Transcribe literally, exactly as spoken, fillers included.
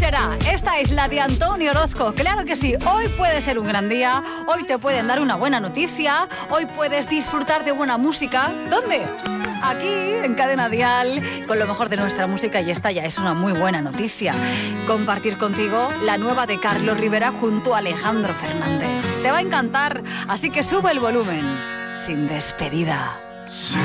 será. Esta es la de Antonio Orozco. Claro que sí, hoy puede ser un gran día, hoy te pueden dar una buena noticia, hoy puedes disfrutar de buena música. ¿Dónde? Aquí, en Cadena Dial, con lo mejor de nuestra música, y esta ya es una muy buena noticia. Compartir contigo la nueva de Carlos Rivera junto a Alejandro Fernández. Te va a encantar, así que sube el volumen. Sin despedida. Sí.